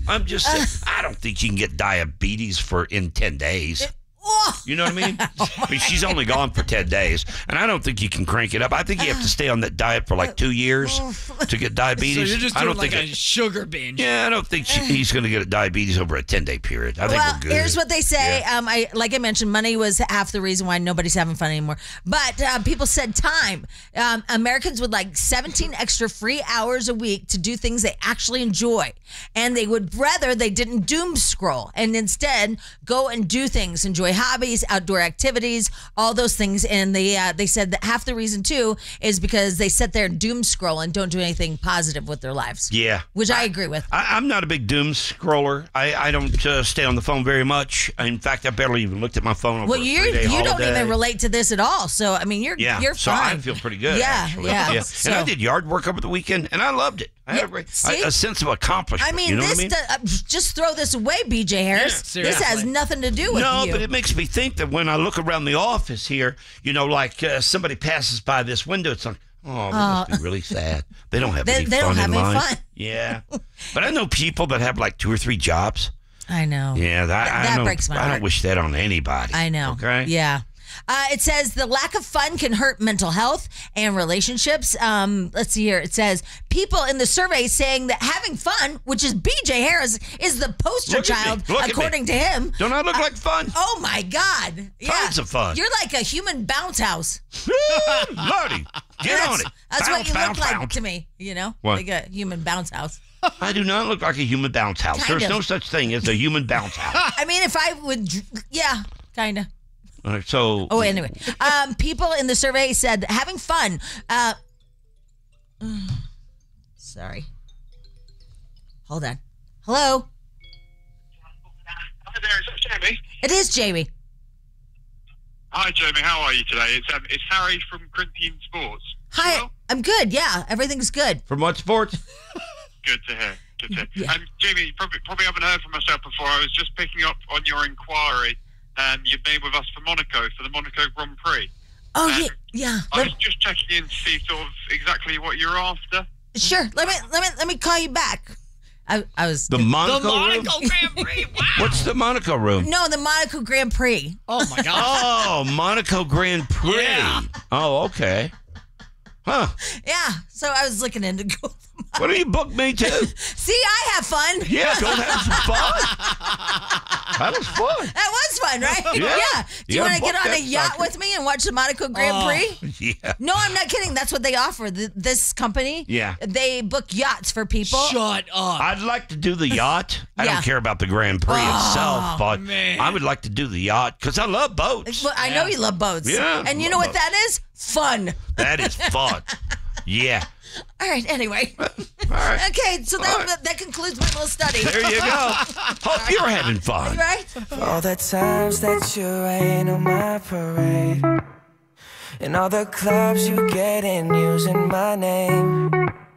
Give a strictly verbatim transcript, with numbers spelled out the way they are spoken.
I'm just saying, I don't think you can get diabetes for in ten days. Oh. You know what I mean? oh I mean, she's only gone for ten days, and I don't think you can crank it up. I think you have to stay on that diet for like two years to get diabetes. So you're just doing I don't like think a it, sugar binge. Yeah, I don't think she, he's going to get a diabetes over a ten-day period. I think well, we're good. Here's what they say. Yeah. Um, I like I mentioned, money was half the reason why nobody's having fun anymore. But uh, people said time. Um, Americans would like seventeen extra free hours a week to do things they actually enjoy, and they would rather they didn't doom scroll and instead go and do things, enjoy hobbies, outdoor activities, all those things. And they uh, they said that half the reason too is because they sit there and doom scroll and don't do anything positive with their lives. Yeah, which I, I agree with. I, I'm not a big doom scroller. I, I don't uh, stay on the phone very much. In fact, I barely even looked at my phone over well, a you're, three-day you holiday. don't even relate to this at all. So I mean, you're yeah, you're so fine. I feel pretty good. Yeah, actually. yeah. yeah. So, and I did yard work over the weekend, and I loved it. I yeah, had a, great, see? a, a sense of accomplishment. I mean, you know this what I mean? does, uh, just throw this away, B J Harris. Yeah, this has nothing to do with no, you. but it makes me think that when I look around the office here, you know, like uh, somebody passes by this window, it's like, oh, they must be really sad. They don't have They- any they fun don't have in any life. fun. Yeah, but I know people that have like two or three jobs. I know. Yeah, that, Th- I that don't, breaks my I heart. don't wish that on anybody. I know. Okay. Yeah. Uh, it says the lack of fun can hurt mental health and relationships. Um, let's see here. It says people in the survey saying that having fun, which is B J Harris, is the poster Look at me. child, Look at according me. to him. Don't I look like fun? Oh my God! Yeah. Tons of fun. You're like a human bounce house. Lordy, get that's, on it. That's Bounce, what you bounce, look like bounce. to me. You know, What? like a human bounce house. I do not look like a human bounce house. Kind There's of. no such thing as a human bounce house. I mean, if I would, dr- yeah, kind of. All right, so, Oh, anyway, um, people in the survey said having fun. Uh, sorry. Hold on. Hello. Hi there, is that Jamie? It is Jamie. Hi Jamie, how are you today? It's um, it's Harry from Corinthian Sports. Hi. You well? I'm good. Yeah, everything's good. from what sports? Good to hear. Good to hear. Yeah. Um, Jamie, you probably, probably haven't heard from myself before. I was just picking up on your inquiry um, you've made with us for Monaco, for the Monaco Grand Prix. Oh Um, yeah, yeah. I Let- was just checking in to see sort of exactly what you're after. sure. Let me let me let me call you back. I I was The Monaco, The Monaco room? Grand Prix. Wow. What's the Monaco room? no the Monaco Grand Prix. Oh my God. Oh, Monaco Grand Prix. Yeah. Oh, okay. Huh. Yeah. So I was looking into go. What do you book me to? See, I have fun. Yeah, go have some fun. That was fun. That was fun, right? Yeah. Do You you gotta want to get book on a that yacht sucker. with me and watch the Monaco Grand Oh. Prix? Yeah. No, I'm not kidding. That's what they offer. Th this company, Yeah. they book yachts for people. Shut up. I'd like to do the yacht. I Yeah. don't care about the Grand Prix itself, but man. I would like to do the yacht because I love boats. Well, I know you love boats. Yeah, And you love know what boats. that is? Fun. That is fun. Yeah. All right, anyway. All right. Okay, so that, All right. that concludes my little study. There you go. Hope you're having fun. Right? All the times that you rain on my parade, and all the clubs you get in using my name.